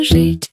Жить.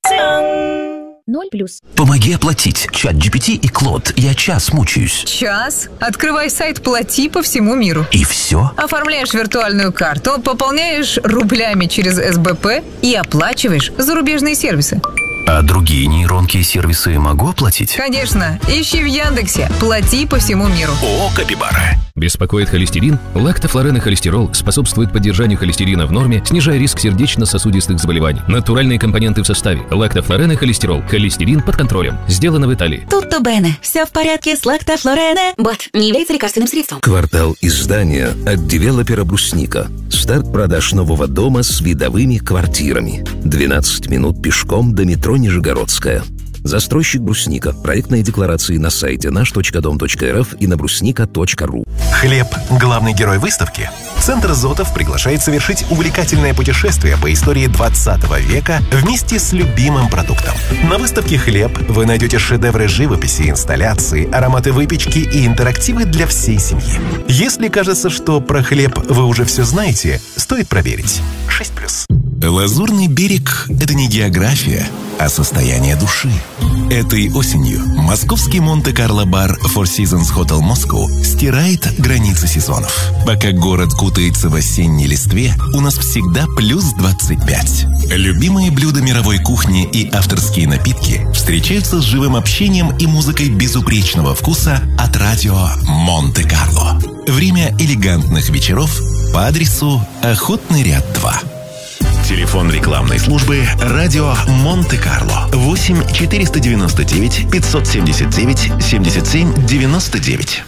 0+. Помоги оплатить. ChatGPT и Клод. Я час мучаюсь. Час? Открывай сайт «Плати» по всему миру. И все? Оформляешь виртуальную карту, пополняешь рублями через СБП и оплачиваешь зарубежные сервисы. А другие нейронки и сервисы могу оплатить? Конечно. Ищи в Яндексе «Плати по всему миру». О, Капибара. Беспокоит холестерин? Лактофлорен и холестерол способствуют поддержанию холестерина в норме, снижая риск сердечно-сосудистых заболеваний. Натуральные компоненты в составе. Лактофлорен и холестерол. Холестерин под контролем. Сделано в Италии. Tutto bene. Все в порядке с лактофлорене. Бот не является лекарственным средством. Квартал издания от девелопера «Брусника». Старт продаж нового дома с видовыми квартирами. 12 минут пешком до метро Нижегородская. Застройщик «Брусника». Проектные декларации на сайте наш.дом.рф и на брусника.ру. Хлеб – главный герой выставки. Центр Зотов приглашает совершить увлекательное путешествие по истории 20 века вместе с любимым продуктом. На выставке «Хлеб» вы найдете шедевры живописи, инсталляции, ароматы выпечки и интерактивы для всей семьи. Если кажется, что про хлеб вы уже все знаете, стоит проверить. 6+. Лазурный берег – это не география, а состояние души. Этой осенью московский Монте-Карло-бар Four Seasons Hotel Moscow стирает границы сезонов. Пока город кутается в осенней листве, у нас всегда плюс 25. Любимые блюда мировой кухни и авторские напитки встречаются с живым общением и музыкой безупречного вкуса от радио Монте-Карло. Время элегантных вечеров по адресу Охотный ряд 2. Телефон рекламной службы «Радио Монте-Карло» 8 499 579 77 99.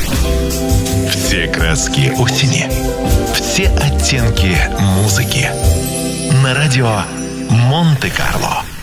Все краски осени, все оттенки музыки на радио Монте-Карло.